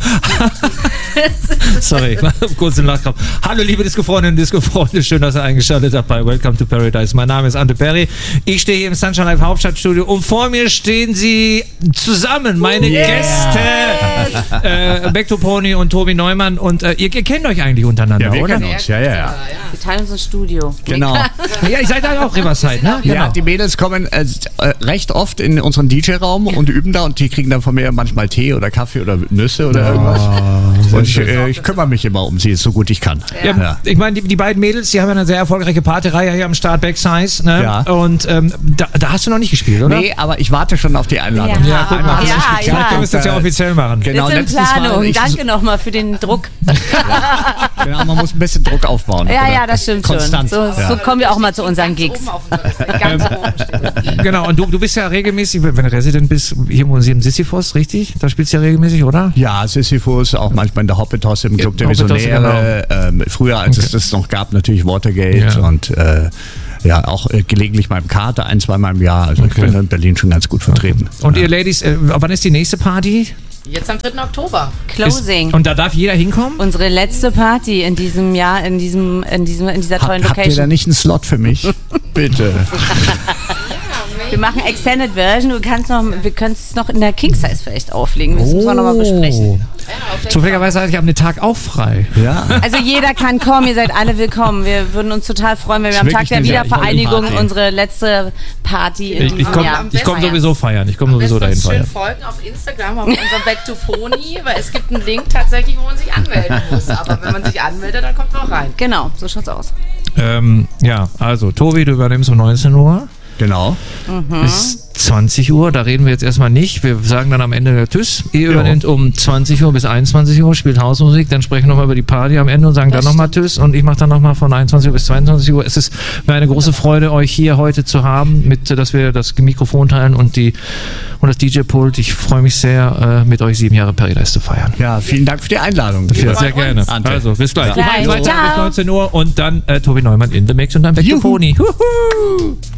Sorry, kurz im Lachkrampf. Hallo liebe Disco-Freundinnen und Disco-Freunde, schön, dass ihr eingeschaltet habt bei Welcome to Paradise. Mein Name ist Ante Perry, ich stehe hier im Sunshine Live Hauptstadtstudio und vor mir stehen sie zusammen, meine Gäste, Back to Pony und Tobi Neumann, und ihr kennt euch eigentlich untereinander, ja, wir oder? Kennen uns. Ja. Wir teilen uns ein Studio. Genau. Ja, ihr seid da auch Riverside, ne? Genau. Ja, die Mädels kommen recht oft in unseren DJ-Raum und üben da, und die kriegen dann von mir manchmal Tee oder Kaffee oder Nüsse oder irgendwas. Und ich kümmere mich immer um sie, so gut ich kann. Ja. Ich meine, die beiden Mädels, die haben ja eine sehr erfolgreiche Partyreihe hier am Start, Backsize, ne? Ja. Und da hast du noch nicht gespielt, oder? Nee, aber ich warte schon auf die Einladung. Ja, guck mal. Ja. Wir müssen das ja offiziell machen. Genau, Ist in letztes Planung. Mal. Danke nochmal für den Druck. Genau, man muss ein bisschen Druck aufbauen. Ja, das stimmt Konstant. schon. So kommen wir auch mal zu unseren Gigs. Genau, und du bist ja regelmäßig, wenn du Resident bist, hier im Museum Sisyphos, richtig? Da spielst du ja regelmäßig, oder? Ja, Sisyphus, auch manchmal in der Hoppetos im Club der Hoppetos, Visionäre. Früher, als es das noch gab, natürlich Watergate und ja, auch gelegentlich mal im Kater, 1-2 Mal im Jahr. Also ich bin in Berlin schon ganz gut vertreten. Und ihr Ladies, wann ist die nächste Party? Jetzt am 3. Oktober. Closing. Und da darf jeder hinkommen? Unsere letzte Party in diesem Jahr, in dieser tollen Habt ihr da Location. nicht einen Slot für mich? Bitte. Wir machen Extended Version. Wir können es noch in der King Size vielleicht auflegen. Das müssen wir nochmal besprechen. Zufälligerweise hatte ich am Tag auch frei. Ja. Also jeder kann kommen, ihr seid alle willkommen. Wir würden uns total freuen, wenn wir Das am ist Tag der wirklich eine sehr Wiedervereinigung tolle Party. unsere letzte Party in Ich diesem Jahr. komme sowieso feiern. Ich komme sowieso dahin schön feiern. folgen auf Instagram auf unserem Back to Pony, weil es gibt einen Link tatsächlich, wo man sich anmelden muss. Aber wenn man sich anmeldet, dann kommt man auch rein. Genau, so schaut's aus. Ja, also Tobi, du übernimmst um 19 Uhr. Genau. Bis 20 Uhr, da reden wir jetzt erstmal nicht. Wir sagen dann am Ende der Tschüss. Ihr übernimmt um 20 Uhr bis 21 Uhr, spielt Hausmusik, dann sprechen wir nochmal über die Party am Ende und sagen dann nochmal Tschüss. Und ich mache dann nochmal von 21 Uhr bis 22 Uhr. Es ist mir eine große Freude, euch hier heute zu haben, dass wir das Mikrofon teilen und das DJ-Pult. Ich freue mich sehr, mit euch 7 Jahre Paradise zu feiern. Ja, vielen Dank für die Einladung. Ja, sehr gerne. Ante. Also, bis gleich. Bis gleich. Weiter bis Ciao. 19 Uhr und dann Tobi Neumann in The Mix und dann Back to Pony. Huhu.